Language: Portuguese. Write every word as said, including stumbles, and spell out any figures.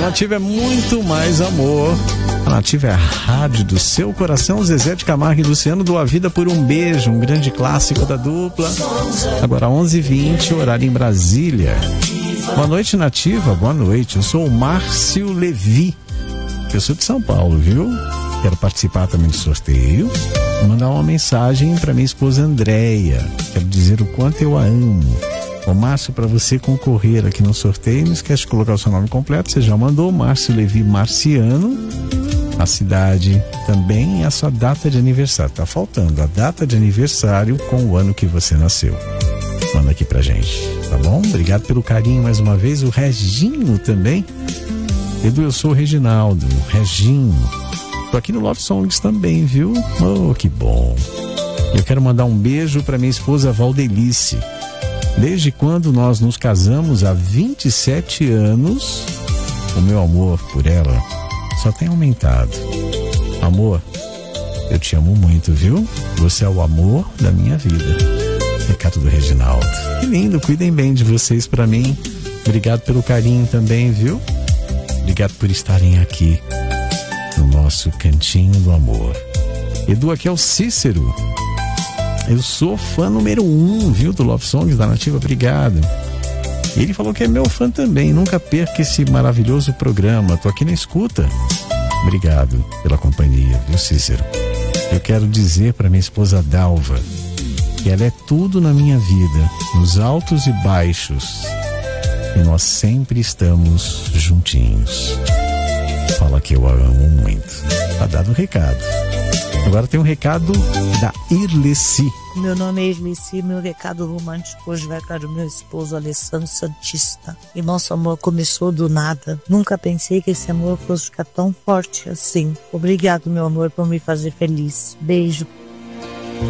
Nativa é muito mais amor. A Nativa é a rádio do seu coração. Zezé de Camargo e Luciano do A Vida por um Beijo, um grande clássico da dupla. Agora onze e vinte, horário em Brasília. Boa noite, Nativa. Boa noite. Eu sou o Márcio Levi. Eu sou de São Paulo, viu? Quero participar também do sorteio. Vou mandar uma mensagem para minha esposa Andréia. Quero dizer o quanto eu a amo. Ô Márcio, para você concorrer aqui no sorteio, não esquece de colocar o seu nome completo. Você já mandou, Márcio Levi Marciano, a cidade também e a sua data de aniversário. Tá faltando a data de aniversário com o ano que você nasceu. Manda aqui pra gente, tá bom? Obrigado pelo carinho mais uma vez. O Reginho também. Edu, eu sou o Reginaldo, Reginho. Tô aqui no Love Songs também, viu? Oh, que bom. Eu quero mandar um beijo pra minha esposa Valdelice. Desde quando nós nos casamos há vinte e sete anos, o meu amor por ela só tem aumentado. Amor, eu te amo muito, viu? Você é o amor da minha vida. Recado do Reginaldo. Que lindo, cuidem bem de vocês pra mim. Obrigado pelo carinho também, viu? Obrigado por estarem aqui no nosso cantinho do amor. Edu, aqui é o Cícero. Eu sou fã número um, viu, do Love Songs da Nativa, obrigado. Ele falou que é meu fã também, nunca perca esse maravilhoso programa, tô aqui na escuta. Obrigado pela companhia, viu, Cícero? Eu quero dizer para minha esposa Dalva que ela é tudo na minha vida, nos altos e baixos, e nós sempre estamos juntinhos. Fala que eu a amo muito. Tá dado o recado. Agora tem um recado da Irleci. Meu nome é Irleci, meu recado romântico hoje vai para o meu esposo Alessandro Santista. E nosso amor começou do nada. Nunca pensei que esse amor fosse ficar tão forte assim. Obrigado, meu amor, por me fazer feliz. Beijo.